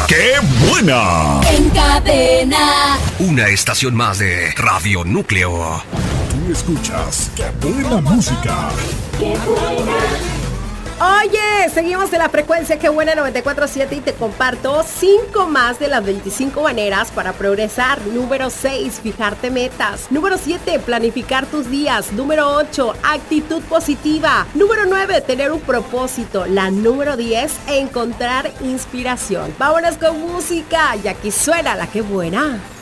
¡Qué buena! En cadena. Una estación más de Radio Núcleo. Tú escuchas ¡Qué buena música! Qué buena. Oye, seguimos en la frecuencia Qué buena 94.7 y te comparto 5 más de las 25 maneras para progresar. Número 6, fijarte metas. Número 7, planificar tus días. Número 8, actitud positiva. Número 9, tener un propósito. La número 10, encontrar inspiración. Vámonos con música y aquí suena la Qué buena.